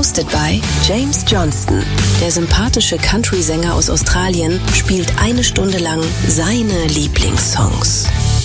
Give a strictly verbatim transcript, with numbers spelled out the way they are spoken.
Hosted by James Johnston. Der sympathische Country-Sänger aus Australien spielt eine Stunde lang seine Lieblingssongs.